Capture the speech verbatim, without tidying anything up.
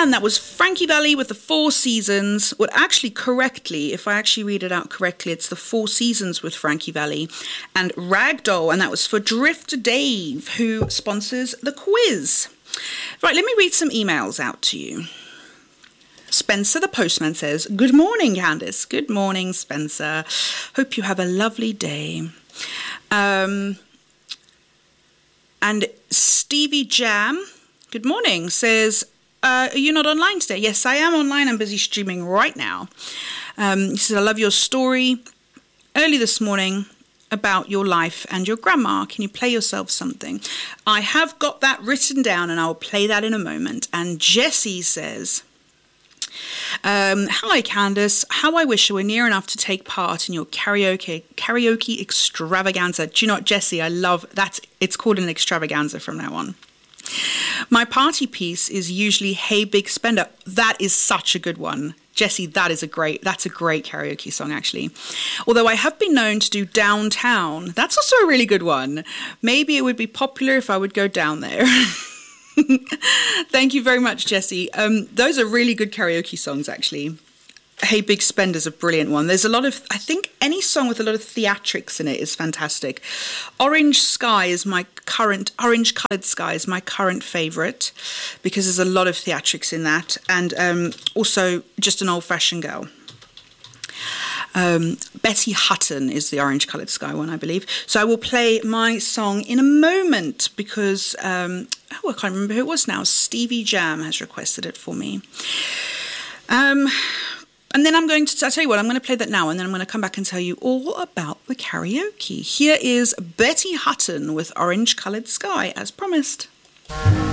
And that was Frankie Valli with the Four Seasons. Well, actually, correctly, if I actually read it out correctly, it's the Four Seasons with Frankie Valli and Ragdoll. And that was for Drifter Dave, who sponsors the quiz. Right, let me read some emails out to you. Spencer the postman says, good morning, Candice. Good morning, Spencer. Hope you have a lovely day. Um, and Stevie Jam, good morning, says, uh, are you not online today? Yes, I am online. I'm busy streaming right now. Um, he says, I love your story early this morning about your life and your grandma. Can you play yourself something? I have got that written down and I'll play that in a moment. And Jessie says, Um, hi Candice, how I wish I were near enough to take part in your karaoke karaoke extravaganza. Do you know what, Jessie, I love that. It's called an extravaganza from now on. My party piece is usually Hey Big Spender. That is such a good one. Jessie, that is a great, that's a great karaoke song actually. Although I have been known to do Downtown. That's also a really good one. Maybe it would be popular if I would go down there. Thank you very much, Jessie. Um, those are really good karaoke songs, actually. Hey Big Spender's a brilliant one. There's a lot of, I think any song with a lot of theatrics in it is fantastic. Orange Sky is my current, Orange Coloured Sky is my current favourite because there's a lot of theatrics in that. And um, also Just an Old-Fashioned Girl. Um, Betty Hutton is the Orange Coloured Sky one, I believe. So I will play my song in a moment because, um, oh, I can't remember who it was now. Stevie Jam has requested it for me. Um, and then I'm going to, I'll tell you what, I'm going to play that now and then I'm going to come back and tell you all about the karaoke. Here is Betty Hutton with Orange Coloured Sky, as promised.